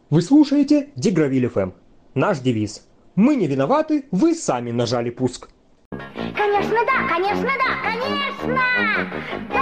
Вы слушаете Дигравиль ФМ. Наш девиз. Мы не виноваты, вы сами нажали пуск. Конечно, да, конечно, да, конечно!